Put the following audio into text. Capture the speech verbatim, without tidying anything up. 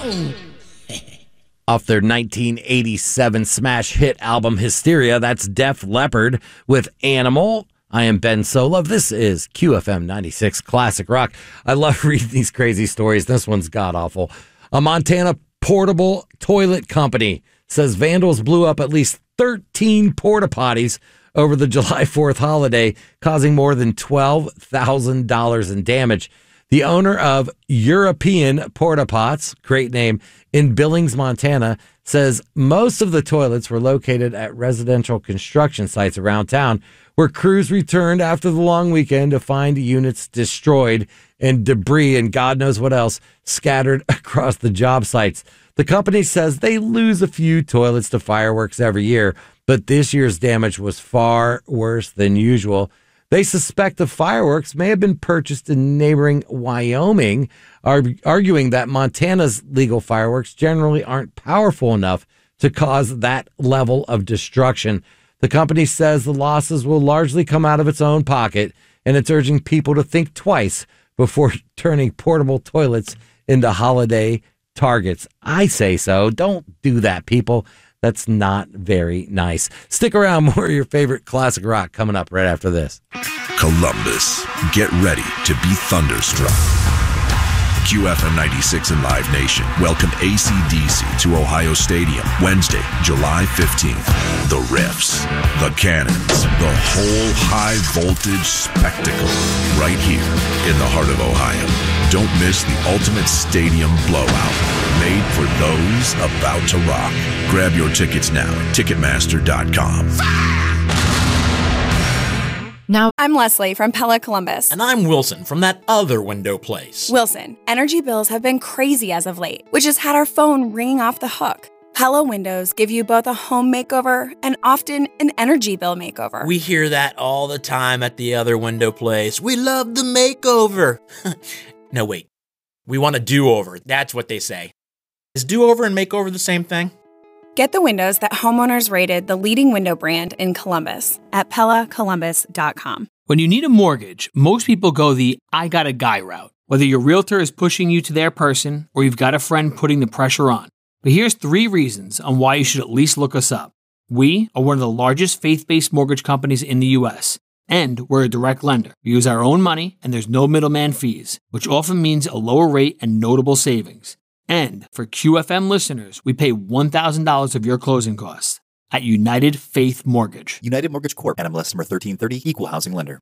Off their nineteen eighty-seven smash hit album Hysteria, that's Def Leppard with Animal. I am Ben Solov. This is Q F M ninety-six Classic Rock. I love reading these crazy stories. This one's god-awful. A Montana portable toilet company says vandals blew up at least thirteen porta potties over the July fourth holiday, causing more than twelve thousand dollars in damage. The owner of European Porta Pots, great name, in Billings, Montana, says most of the toilets were located at residential construction sites around town, where crews returned after the long weekend to find units destroyed and debris and God knows what else scattered across the job sites. The company says they lose a few toilets to fireworks every year, but this year's damage was far worse than usual. They suspect the fireworks may have been purchased in neighboring Wyoming, arg- arguing that Montana's legal fireworks generally aren't powerful enough to cause that level of destruction. The company says the losses will largely come out of its own pocket, and it's urging people to think twice before turning portable toilets into holiday targets. I say so. Don't do that, people. That's not very nice. Stick around. More of your favorite classic rock coming up right after this. Columbus, get ready to be thunderstruck. Q F M ninety-six and Live Nation welcome A C D C to Ohio Stadium Wednesday, July fifteenth. The Riffs, the Cannons, the whole high-voltage spectacle right here in the heart of Ohio. Don't miss the ultimate stadium blowout made for those about to rock. Grab your tickets now at Ticketmaster dot com. Now, I'm Leslie from Pella Columbus. And I'm Wilson from that other window place. Wilson, energy bills have been crazy as of late, which has had our phone ringing off the hook. Pella windows give you both a home makeover and often an energy bill makeover. We hear that all the time at the other window place. We love the makeover. No, wait. We want a do-over. That's what they say. Is do-over and makeover the same thing? Get the windows that homeowners rated the leading window brand in Columbus at Pella Columbus dot com. When you need a mortgage, most people go the I got a guy route. Whether your realtor is pushing you to their person or you've got a friend putting the pressure on. But here's three reasons on why you should at least look us up. We are one of the largest faith-based mortgage companies in the U S, and we're a direct lender. We use our own money, and there's no middleman fees, which often means a lower rate and notable savings. And for Q F M listeners, we pay one thousand dollars of your closing costs at United Faith Mortgage. United Mortgage Corp. N M L S number thirteen thirty, Equal Housing Lender.